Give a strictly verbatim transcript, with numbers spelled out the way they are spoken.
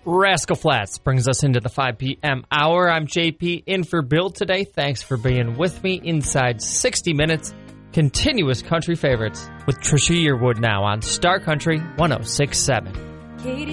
Rascal Flatts brings us into the five p.m. hour. I'm J P in for Bill today. Thanks for being with me inside sixty minutes. Continuous country favorites with Trisha Yearwood now on Star Country one oh six point seven.